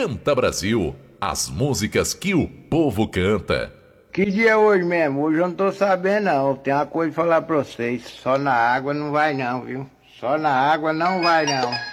Canta Brasil, as músicas que o povo canta. Que dia é hoje mesmo? Hoje eu não tô sabendo não. Tem uma coisa pra falar pra vocês. Só na água não vai não, viu? Só na água não vai não.